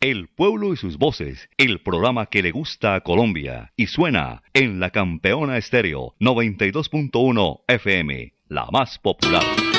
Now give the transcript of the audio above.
El pueblo y sus voces, el programa que le gusta a Colombia y suena en la Campeona Estéreo 92.1 FM, la más popular.